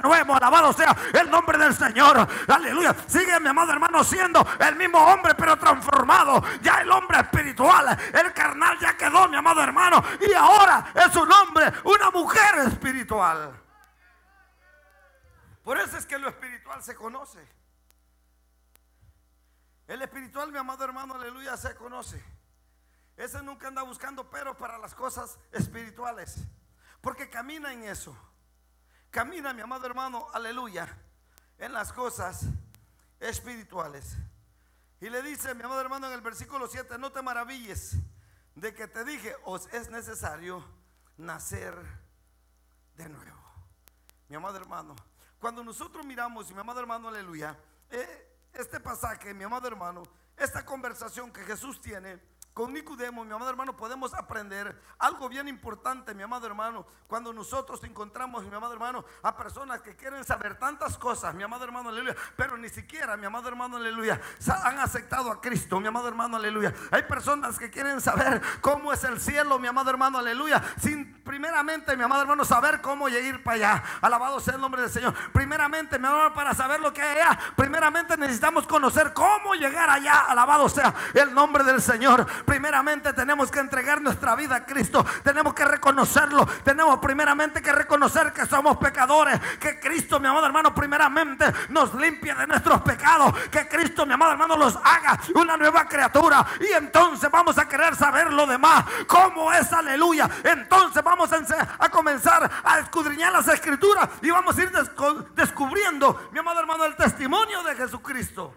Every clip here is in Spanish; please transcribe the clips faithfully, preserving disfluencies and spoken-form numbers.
nuevo. Alabado sea el nombre del Señor. Aleluya. Sigue, mi amado hermano, siendo el mismo hombre, pero transformado. Ya el hombre espiritual, el carnal ya quedó, mi amado hermano, y ahora es un hombre, una mujer espiritual. Por eso es que lo espiritual se conoce. El espiritual, mi amado hermano, aleluya, se conoce. Ese nunca anda buscando pero para las cosas espirituales, porque camina en eso. Camina, mi amado hermano, aleluya, en las cosas espirituales. Y le dice, mi amado hermano, en el versículo siete: no te maravilles de que te dije, os es necesario nacer de nuevo. Mi amado hermano, cuando nosotros miramos, mi amado hermano, aleluya, eh, este pasaje, mi amado hermano, esta conversación que Jesús tiene con Nicodemo, mi amado hermano, podemos aprender algo bien importante, mi amado hermano. Cuando nosotros encontramos, mi amado hermano, a personas que quieren saber tantas cosas, mi amado hermano, aleluya, pero ni siquiera, mi amado hermano, aleluya, han aceptado a Cristo, mi amado hermano, aleluya. Hay personas que quieren saber cómo es el cielo, mi amado hermano, aleluya, sin primeramente, mi amado hermano, saber cómo ir para allá. Alabado sea el nombre del Señor. Primeramente, mi amado hermano, para saber lo que hay allá, primeramente necesitamos conocer cómo llegar allá. Alabado sea el nombre del Señor. Primeramente tenemos que entregar nuestra vida a Cristo. Tenemos que reconocerlo. Tenemos primeramente que reconocer que somos pecadores. Que Cristo, mi amado hermano, primeramente nos limpie de nuestros pecados. Que Cristo, mi amado hermano, los haga una nueva criatura. Y entonces vamos a querer saber lo demás. ¿Cómo es? Aleluya. Entonces vamos a, a comenzar a escudriñar las escrituras. Y vamos a ir descubriendo, mi amado hermano, el testimonio de Jesucristo,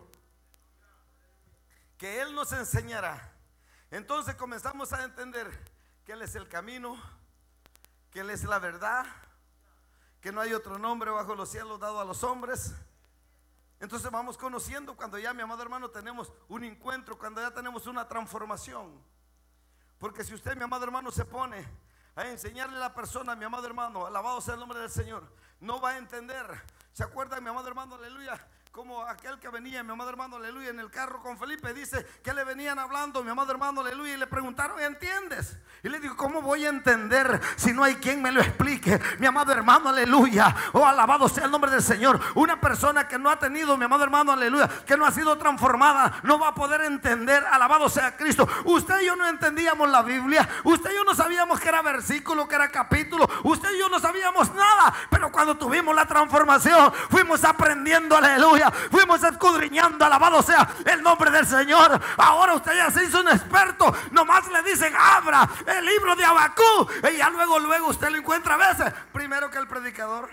que Él nos enseñará. Entonces comenzamos a entender que Él es el camino, que Él es la verdad, que no hay otro nombre bajo los cielos dado a los hombres. Entonces vamos conociendo cuando ya, mi amado hermano, tenemos un encuentro, cuando ya tenemos una transformación. Porque si usted, mi amado hermano, se pone a enseñarle a la persona, mi amado hermano, alabado sea el nombre del Señor, no va a entender. ¿Se acuerdan, mi amado hermano, aleluya? Como aquel que venía, mi amado hermano, aleluya, en el carro con Felipe, dice que le venían hablando, mi amado hermano, aleluya, y le preguntaron, ¿entiendes? Y le digo, ¿cómo voy a entender si no hay quien me lo explique? Mi amado hermano, aleluya, oh, alabado sea el nombre del Señor. Una persona que no ha tenido, mi amado hermano, aleluya, que no ha sido transformada, no va a poder entender, alabado sea Cristo. Usted y yo no entendíamos la Biblia, usted y yo no sabíamos que era versículo, que era capítulo, usted y yo no sabíamos nada, pero cuando tuvimos la transformación, fuimos aprendiendo, aleluya, fuimos escudriñando, alabado sea el nombre del Señor. Ahora usted ya se hizo un experto. Nomás le dicen, abra el libro de Habacuc, y ya luego, luego usted lo encuentra a veces primero que el predicador.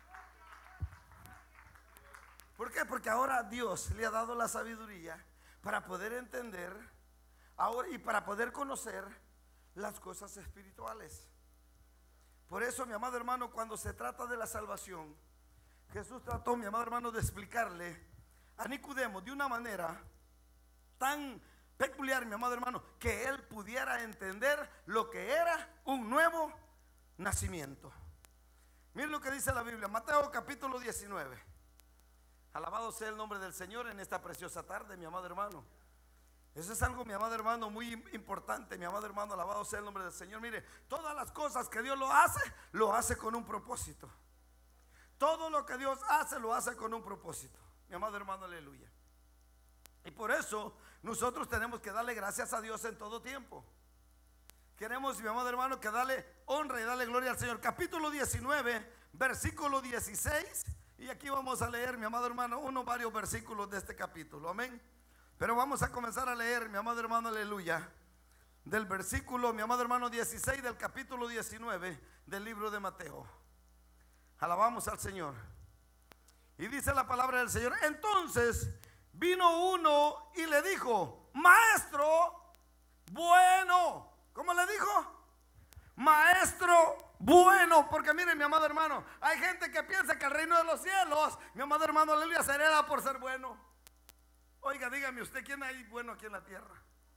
¿Por qué? Porque ahora Dios le ha dado la sabiduría para poder entender ahora y para poder conocer las cosas espirituales. Por eso, mi amado hermano, cuando se trata de la salvación, Jesús trató, mi amado hermano, de explicarle a Nicodemo de una manera tan peculiar, mi amado hermano, que él pudiera entender lo que era un nuevo nacimiento. Miren lo que dice la Biblia, Mateo capítulo diecinueve. Alabado sea el nombre del Señor en esta preciosa tarde, mi amado hermano. Eso es algo, mi amado hermano, muy importante, mi amado hermano, alabado sea el nombre del Señor. Mire, todas las cosas que Dios lo hace, lo hace con un propósito. Todo lo que Dios hace, lo hace con un propósito, mi amado hermano, aleluya. Y por eso nosotros tenemos que darle gracias a Dios en todo tiempo. Queremos, mi amado hermano, que darle honra y darle gloria al Señor. Capítulo diecinueve, versículo dieciséis. Y aquí vamos a leer, mi amado hermano, unos varios versículos de este capítulo, amén. Pero vamos a comenzar a leer, mi amado hermano, aleluya, del versículo, mi amado hermano, dieciséis del capítulo diecinueve del libro de Mateo. Alabamos al Señor. Y dice la palabra del Señor: entonces vino uno y le dijo, maestro bueno. ¿Cómo le dijo? Maestro bueno. Porque miren, mi amado hermano, hay gente que piensa que el reino de los cielos, mi amado hermano, aleluya, se hereda por ser bueno. Oiga, dígame usted, ¿quién hay bueno aquí en la tierra?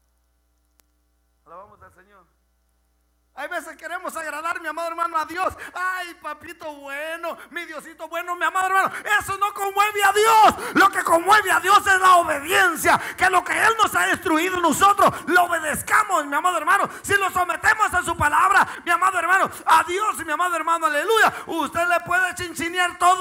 Alabamos al Señor. Hay veces queremos agradar, mi amado hermano, a Dios. Ay, papito bueno, mi Diosito bueno, mi amado hermano. Eso no conmueve a Dios. Lo que conmueve a Dios es la obediencia. Que lo que Él nos ha instruido, nosotros lo obedezcamos, mi amado hermano. Si lo sometemos a su palabra, mi amado hermano, a Dios, mi amado hermano, aleluya, usted le puede chinchinear todo